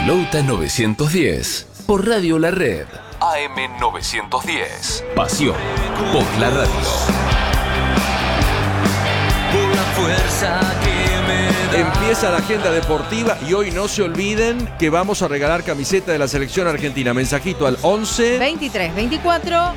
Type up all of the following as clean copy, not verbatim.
Pelota 910 por Radio La Red. AM 910. Pasión por la radio. Por la fuerza que me da. Empieza la agenda deportiva y hoy no se olviden que vamos a regalar camiseta de la selección argentina. Mensajito al 11 23 24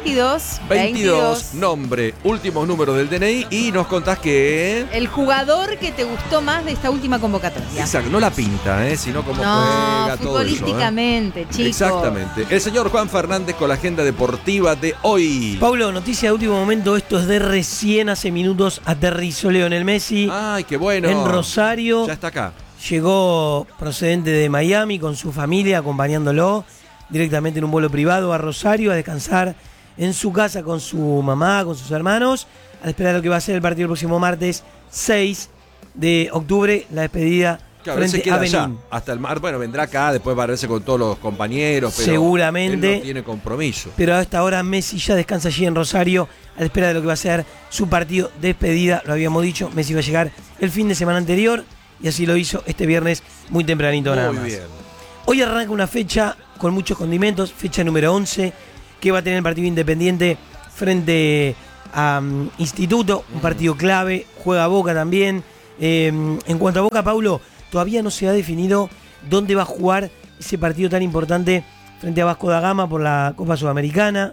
22. Nombre, últimos números del DNI y nos contás que... El jugador que te gustó más de esta última convocatoria. Exacto, no la pinta, sino cómo juega, todo eso. Futbolísticamente, chicos. Exactamente. El señor Juan Fernández con la agenda deportiva de hoy. Pablo, noticia de último momento, esto es de recién hace minutos, aterrizó Lionel Messi. Ay, qué bueno. En Rosario. Ya está acá. Llegó procedente de Miami con su familia acompañándolo directamente en un vuelo privado a Rosario a descansar en su casa con su mamá, con sus hermanos, a esperar lo que va a ser el partido el próximo martes 6 de octubre, la despedida Claro, él se frente queda a Benín. allá hasta el mar. Bueno, vendrá acá, después va a verse con todos los compañeros, pero seguramente él no tiene compromiso. Pero a esta hora Messi ya descansa allí en Rosario a la espera de lo que va a ser su partido de despedida. Lo habíamos dicho, Messi va a llegar el fin de semana anterior y así lo hizo este viernes muy tempranito nada más. Muy bien. Hoy arranca una fecha con muchos condimentos, fecha número 11, que va a tener el partido Independiente frente a Instituto, un partido clave, juega Boca también. En cuanto a Boca, Paulo, todavía no se ha definido dónde va a jugar ese partido tan importante frente a Vasco da Gama por la Copa Sudamericana.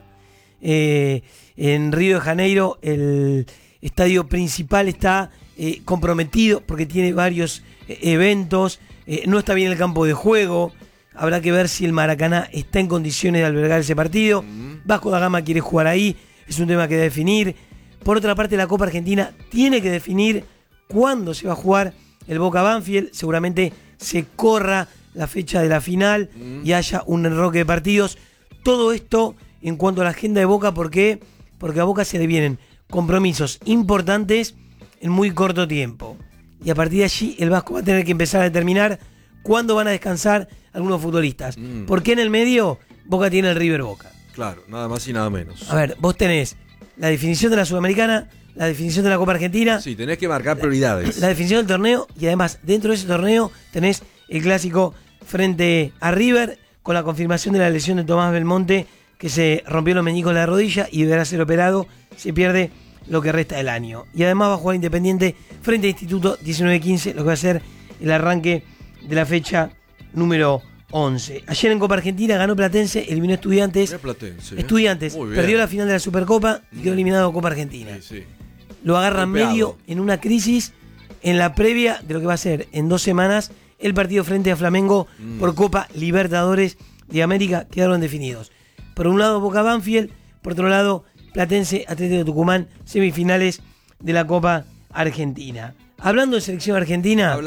En Río de Janeiro el estadio principal está comprometido porque tiene varios eventos, no está bien el campo de juego. Habrá que ver si el Maracaná está en condiciones de albergar ese partido. Vasco da Gama quiere jugar ahí, es un tema que debe definir. Por otra parte, la Copa Argentina tiene que definir cuándo se va a jugar el Boca Banfield. Seguramente se corra la fecha de la final y haya un enroque de partidos. Todo esto en cuanto a la agenda de Boca, ¿por qué? Porque a Boca se le vienen compromisos importantes en muy corto tiempo. Y a partir de allí el Vasco va a tener que empezar a determinar cuándo van a descansar algunos futbolistas. Porque en el medio Boca tiene el River Boca. Claro, nada más y nada menos. A ver, vos tenés la definición de la Sudamericana, la definición de la Copa Argentina. Sí, tenés que marcar prioridades. La definición del torneo y además dentro de ese torneo tenés el clásico frente a River con la confirmación de la lesión de Tomás Belmonte, que se rompió los meñicos en la rodilla y deberá ser operado. Se pierde lo que resta del año. Y además va a jugar Independiente frente a Instituto 19-15, lo que va a ser el arranque de la fecha número 11. Ayer en Copa Argentina ganó Platense, eliminó Estudiantes. Estudiantes perdió la final de la Supercopa y quedó eliminado Copa Argentina. Sí. Lo agarran Golpeado. medio en una crisis en la previa de lo que va a ser en 2 semanas el partido frente a Flamengo por Copa Libertadores de América. Quedaron definidos. Por un lado Boca Banfield, por otro lado Platense Atlético de Tucumán, semifinales de la Copa Argentina. Hablando de selección argentina,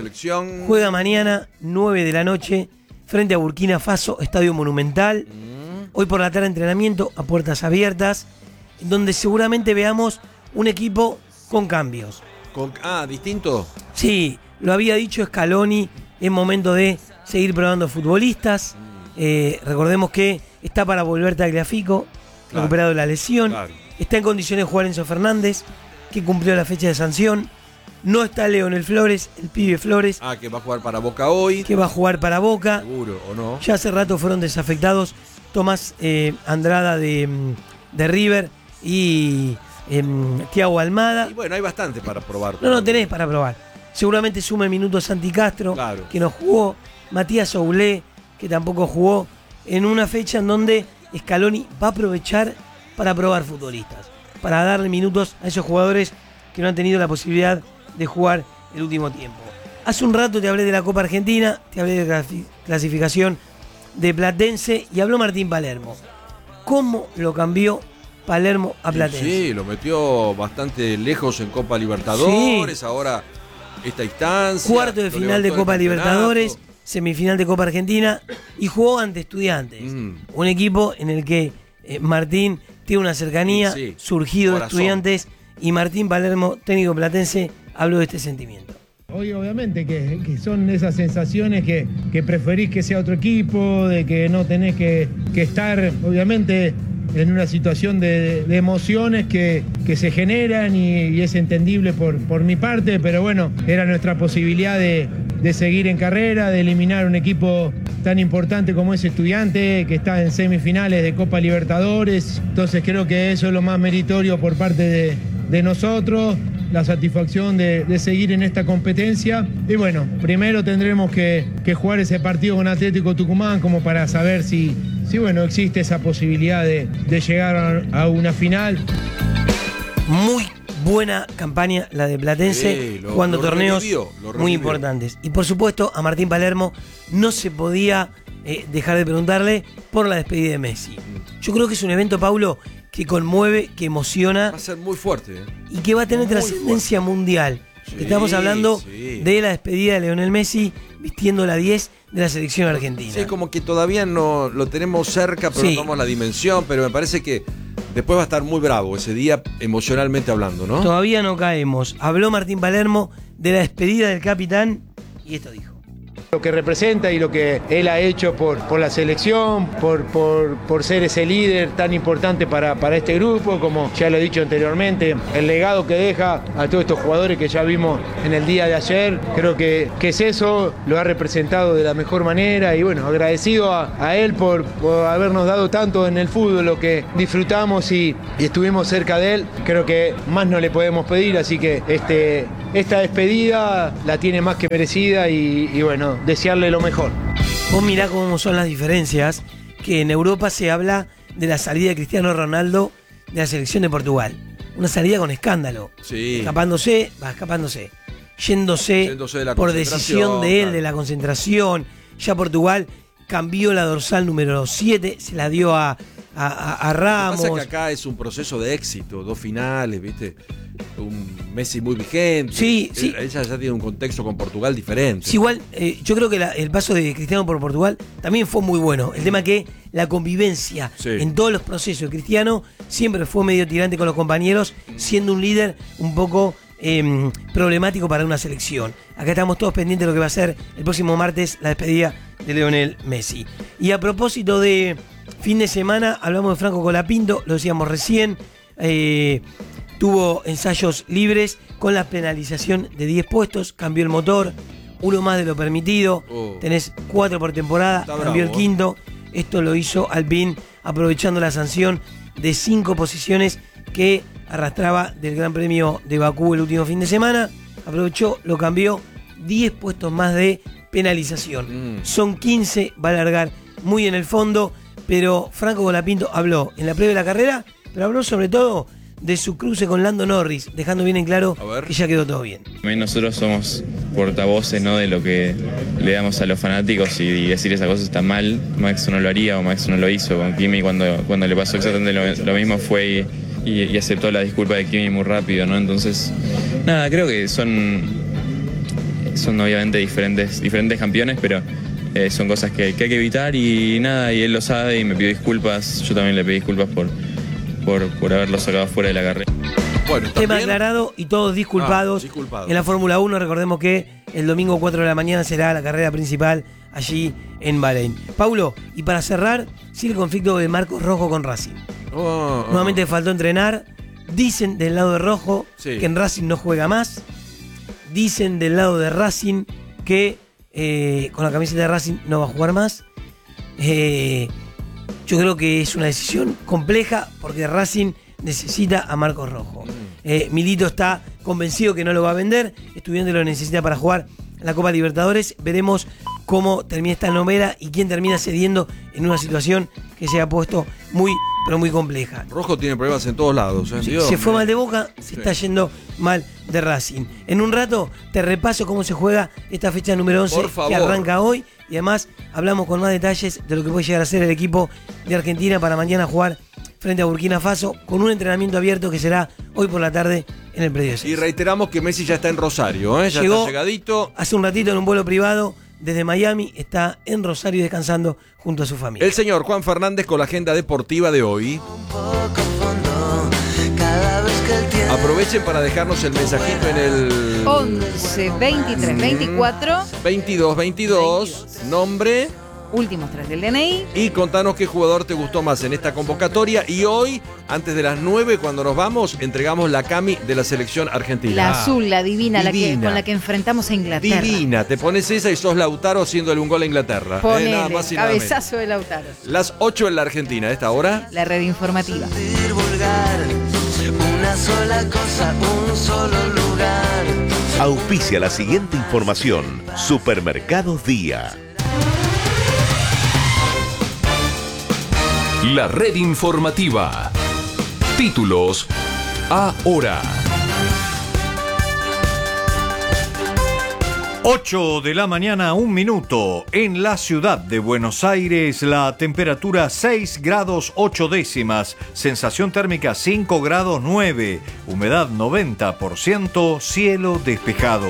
juega mañana 9 de la noche frente a Burkina Faso, Estadio Monumental. Hoy por la tarde entrenamiento a puertas abiertas, donde seguramente veamos un equipo con cambios. ¿Distinto? Sí, lo había dicho Scaloni, es momento de seguir probando futbolistas. Recordemos que está para volver Tagliafico, recuperado de la lesión. Está en condiciones de jugar Enzo Fernández, que cumplió la fecha de sanción. No está Leonel Flores, el pibe Flores. Que va a jugar para Boca hoy. Que va a jugar para Boca. Seguro, ¿o no? Ya hace rato fueron desafectados Tomás Andrada de River y Thiago Almada. Y bueno, hay bastante para probar. No tenés para probar. Seguramente suma el minuto Santi Castro, que no jugó. Matías Oulé, que tampoco jugó. En una fecha en donde Scaloni va a aprovechar para probar futbolistas. Para darle minutos a esos jugadores que no han tenido la posibilidad de jugar el último tiempo. Hace un rato te hablé de la Copa Argentina, te hablé de la clasificación de Platense y habló Martín Palermo. ¿Cómo lo cambió Palermo a Platense? Sí, lo metió bastante lejos en Copa Libertadores, ahora esta instancia. Cuarto de final de Copa Libertadores, semifinal de Copa Argentina y jugó ante Estudiantes. Un equipo en el que Martín tiene una cercanía, surgido de Estudiantes, y Martín Palermo, técnico platense, habló de este sentimiento. Hoy obviamente que son esas sensaciones que preferís que sea otro equipo, de que no tenés que estar obviamente en una situación de emociones que se generan y es entendible por mi parte, pero bueno, era nuestra posibilidad de de seguir en carrera, de eliminar un equipo tan importante como es Estudiante, que está en semifinales de Copa Libertadores. Entonces creo que eso es lo más meritorio por parte de nosotros, la satisfacción de seguir en esta competencia. Y bueno, primero tendremos que jugar ese partido con Atlético Tucumán como para saber si bueno, existe esa posibilidad de llegar a una final. Muy buena campaña la de Platense, jugando torneos muy importantes. Y por supuesto, a Martín Palermo no se podía dejar de preguntarle por la despedida de Messi. Yo creo que es un evento, Paulo, que conmueve, que emociona. Va a ser muy fuerte. Y que va a tener trascendencia mundial. Estamos hablando de la despedida de Lionel Messi vistiendo la 10 de la selección argentina. Sí, como que todavía no lo tenemos cerca, pero no tomamos la dimensión, pero me parece que después va a estar muy bravo ese día, emocionalmente hablando, ¿no? Todavía no caemos. Habló Martín Palermo de la despedida del capitán y esto dijo. Lo que representa y lo que él ha hecho por la selección, por ser ese líder tan importante para este grupo, como ya lo he dicho anteriormente, el legado que deja a todos estos jugadores que ya vimos en el día de ayer, creo que es eso, lo ha representado de la mejor manera y bueno, agradecido a él por habernos dado tanto en el fútbol, lo que disfrutamos y estuvimos cerca de él, creo que más no le podemos pedir, así que esta despedida la tiene más que merecida y bueno, desearle lo mejor. Vos mirá cómo son las diferencias, que en Europa se habla de la salida de Cristiano Ronaldo de la selección de Portugal. Una salida con escándalo. Sí. Escapándose, yéndose de la por decisión de él, claro, de la concentración. Ya Portugal cambió la dorsal número 7, se la dio a Ramos. Lo que pasa es que acá es un proceso de éxito, 2 finales, ¿viste? Un Messi muy vigente. Sí. Ella ya tiene un contexto con Portugal diferente. Sí, igual, yo creo que el paso de Cristiano por Portugal también fue muy bueno. El tema que la convivencia en todos los procesos de Cristiano siempre fue medio tirante con los compañeros, siendo un líder un poco problemático para una selección. Acá estamos todos pendientes de lo que va a ser el próximo martes la despedida de Lionel Messi. Y a propósito de fin de semana, hablamos de Franco Colapinto, lo decíamos recién. Tuvo ensayos libres con la penalización de 10 puestos, cambió el motor, uno más de lo permitido, tenés 4 por temporada, cambió el quinto. Esto lo hizo Alpine aprovechando la sanción de 5 posiciones que arrastraba del Gran Premio de Bakú el último fin de semana. Aprovechó, lo cambió, 10 puestos más de penalización. Son 15, va a largar muy en el fondo, pero Franco Colapinto habló en la previa de la carrera, pero habló sobre todo de su cruce con Lando Norris, dejando bien en claro que ya quedó todo bien. También nosotros somos portavoces, ¿no?, de lo que le damos a los fanáticos y decir esa cosa está mal. Max no lo haría o Max no lo hizo. Con Kimi cuando le pasó exactamente lo mismo fue y aceptó la disculpa de Kimi muy rápido, ¿no? Entonces, nada, creo que son obviamente diferentes campeones, pero son cosas que hay que evitar y nada, y él lo sabe y me pidió disculpas. Yo también le pedí disculpas por haberlo sacado fuera de la carrera. Bueno, tema aclarado y todos disculpados. En la Fórmula 1, recordemos que el domingo 4 de la mañana será la carrera principal allí en Bahrein. Paulo, y para cerrar, sigue el conflicto de Marcos Rojo con Racing. Nuevamente faltó entrenar. Dicen del lado de Rojo que en Racing no juega más. Dicen del lado de Racing que con la camiseta de Racing no va a jugar más. Yo creo que es una decisión compleja porque Racing necesita a Marcos Rojo. Milito está convencido que no lo va a vender. Estudiante lo necesita para jugar en la Copa Libertadores. Veremos cómo termina esta novela y quién termina cediendo en una situación que se ha puesto muy, pero muy compleja. Rojo tiene problemas en todos lados. Se fue mal de Boca, se está yendo mal de Racing. En un rato te repaso cómo se juega esta fecha número 11 que arranca hoy. Y además hablamos con más detalles de lo que puede llegar a ser el equipo de Argentina para mañana jugar frente a Burkina Faso con un entrenamiento abierto que será hoy por la tarde en el predio 6. Y reiteramos que Messi ya está en Rosario, ya llegó, está llegadito. Hace un ratito en un vuelo privado desde Miami, está en Rosario descansando junto a su familia. El señor Juan Fernández con la agenda deportiva de hoy. Aprovechen para dejarnos el mensajito en el 11 23 24 22 22. Nombre últimos 3 del DNI. Y contanos qué jugador te gustó más en esta convocatoria. Y hoy, antes de las 9, cuando nos vamos, entregamos la cami de la selección argentina. La azul, la divina, divina. con la que enfrentamos a Inglaterra. Divina, te pones esa y sos Lautaro haciéndole un gol a Inglaterra. Ponele, Nada más y nada menos. cabezazo de Lautaro. Las 8 en la Argentina, a esta hora. La red informativa. Vulgar, una sola cosa, un solo lugar. Auspicia la siguiente información. Supermercados Día. La red informativa. Títulos ahora. 8 de la mañana, 1 minuto. En la ciudad de Buenos Aires, la temperatura 6 grados 8 décimas. Sensación térmica 5 grados 9. Humedad 90%. Cielo despejado.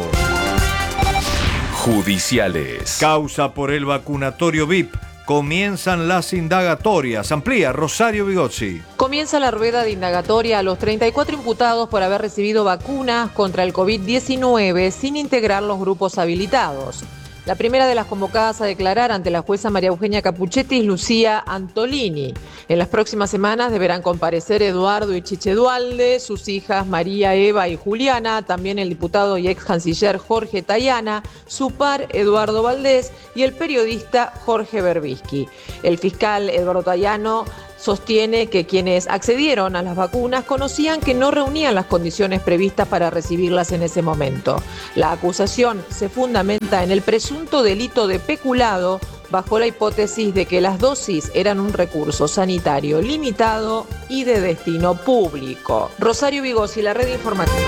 Judiciales. Causa por el vacunatorio VIP. Comienzan las indagatorias. Amplía Rosario Bigozzi. Comienza la rueda de indagatoria a los 34 imputados por haber recibido vacunas contra el COVID-19 sin integrar los grupos habilitados. La primera de las convocadas a declarar ante la jueza María Eugenia Capuchetti es Lucía Antolini. En las próximas semanas deberán comparecer Eduardo y Chiche Dualde, sus hijas María, Eva y Juliana, también el diputado y ex canciller Jorge Tayana, su par Eduardo Valdés y el periodista Jorge Berbisky. El fiscal Eduardo Tayano sostiene que quienes accedieron a las vacunas conocían que no reunían las condiciones previstas para recibirlas en ese momento. La acusación se fundamenta en el presunto delito de peculado bajo la hipótesis de que las dosis eran un recurso sanitario limitado y de destino público. Rosario Bigozzi, la red informativa.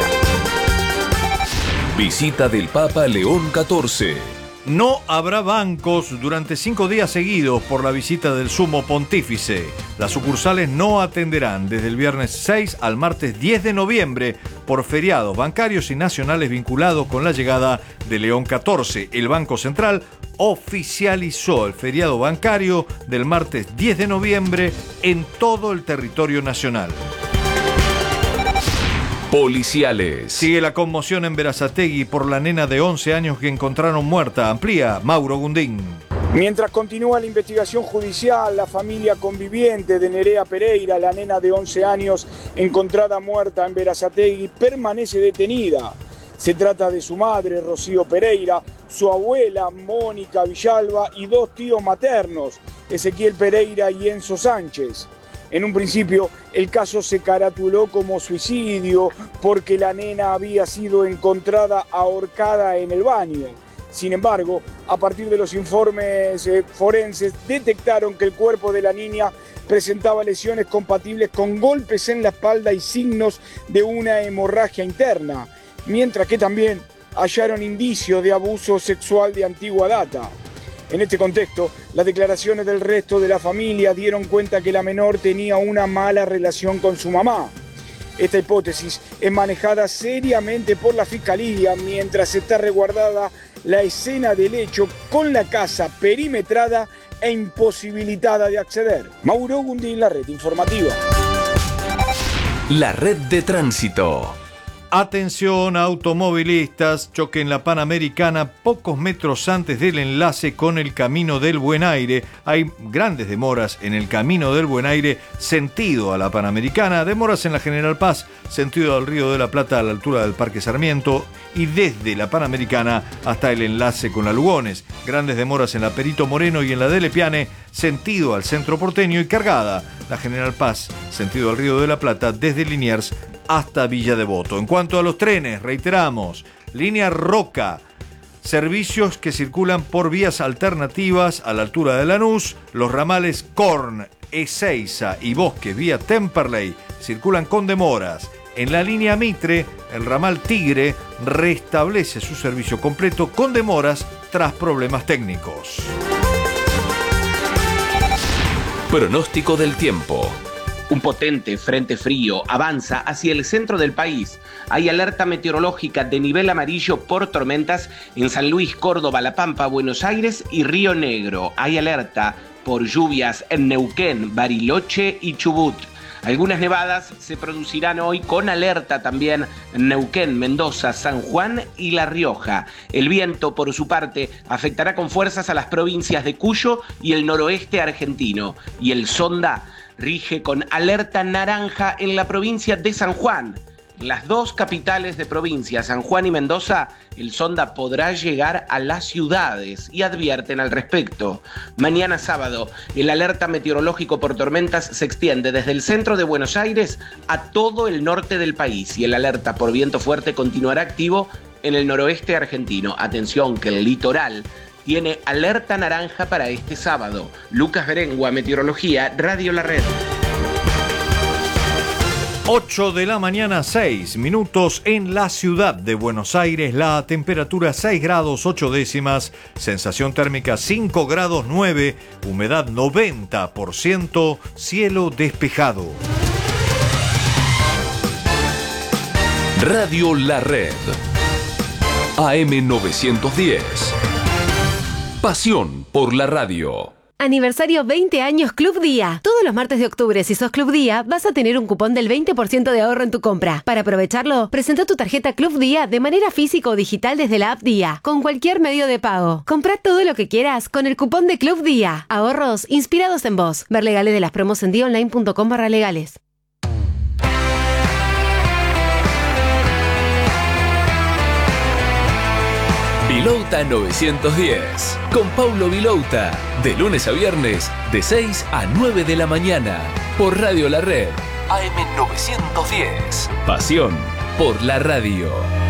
Visita del Papa León XIV. No habrá bancos durante 5 días seguidos por la visita del Sumo Pontífice. Las sucursales no atenderán desde el viernes 6 al martes 10 de noviembre por feriados bancarios y nacionales vinculados con la llegada de León XIV. El Banco Central oficializó el feriado bancario del martes 10 de noviembre en todo el territorio nacional. Policiales. Sigue la conmoción en Berazategui por la nena de 11 años que encontraron muerta. Amplía Mauro Gundín. Mientras continúa la investigación judicial, la familia conviviente de Nerea Pereira, la nena de 11 años encontrada muerta en Berazategui, permanece detenida. Se trata de su madre, Rocío Pereira, su abuela, Mónica Villalba, y 2 tíos maternos, Ezequiel Pereira y Enzo Sánchez. En un principio, el caso se caratuló como suicidio porque la nena había sido encontrada ahorcada en el baño. Sin embargo, a partir de los informes forenses, detectaron que el cuerpo de la niña presentaba lesiones compatibles con golpes en la espalda y signos de una hemorragia interna, mientras que también hallaron indicios de abuso sexual de antigua data. En este contexto, las declaraciones del resto de la familia dieron cuenta que la menor tenía una mala relación con su mamá. Esta hipótesis es manejada seriamente por la Fiscalía mientras está resguardada la escena del hecho con la casa perimetrada e imposibilitada de acceder. Mauro Gundín, la red informativa. La red de tránsito. Atención automovilistas, choque en la Panamericana pocos metros antes del enlace con el Camino del Buen Aire. Hay grandes demoras en el Camino del Buen Aire, sentido a la Panamericana, demoras en la General Paz, sentido al Río de la Plata a la altura del Parque Sarmiento y desde la Panamericana hasta el enlace con la Lugones. Grandes demoras en la Perito Moreno y en la de Lepiane, sentido al Centro Porteño y cargada la General Paz, sentido al Río de la Plata desde Liniers hasta Villa Devoto. En cuanto a los trenes, reiteramos, línea Roca, servicios que circulan por vías alternativas a la altura de Lanús, los ramales Corn, Ezeiza y Bosque vía Temperley circulan con demoras. En la línea Mitre, el ramal Tigre restablece su servicio completo con demoras tras problemas técnicos. Pronóstico del tiempo. Un potente frente frío avanza hacia el centro del país. Hay alerta meteorológica de nivel amarillo por tormentas en San Luis, Córdoba, La Pampa, Buenos Aires y Río Negro. Hay alerta por lluvias en Neuquén, Bariloche y Chubut. Algunas nevadas se producirán hoy con alerta también en Neuquén, Mendoza, San Juan y La Rioja. El viento, por su parte, afectará con fuerzas a las provincias de Cuyo y el noroeste argentino. Y el Sonda rige con alerta naranja en la provincia de San Juan. En las dos capitales de provincia, San Juan y Mendoza, el Sonda podrá llegar a las ciudades y advierten al respecto. Mañana sábado, el alerta meteorológico por tormentas se extiende desde el centro de Buenos Aires a todo el norte del país y el alerta por viento fuerte continuará activo en el noroeste argentino. Atención que el litoral tiene alerta naranja para este sábado. Lucas Berengua, Meteorología, Radio La Red. 8 de la mañana, 6 minutos en la ciudad de Buenos Aires. La temperatura 6 grados 8 décimas, sensación térmica 5 grados 9, humedad 90%, cielo despejado. Radio La Red. AM 910. Pasión por la radio. Aniversario 20 años Club Día. Todos los martes de octubre, si sos Club Día, vas a tener un cupón del 20% de ahorro en tu compra. Para aprovecharlo, presenta tu tarjeta Club Día de manera física o digital desde la app Día, con cualquier medio de pago. Comprá todo lo que quieras con el cupón de Club Día. Ahorros inspirados en vos. Ver legales de las promos en diaonline.com/legales. Vilouta 910, con Paulo Vilouta, de lunes a viernes, de 6 a 9 de la mañana, por Radio La Red, AM 910. Pasión por la radio.